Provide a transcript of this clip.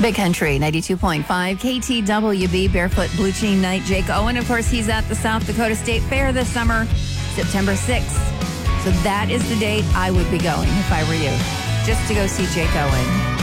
Big Country 92.5 KTWB Barefoot Blue Jean Night. Jake Owen, of course, he's at the South Dakota State Fair this summer, September 6th. So that is the date I would be going if I were you, just to go see Jake Owen.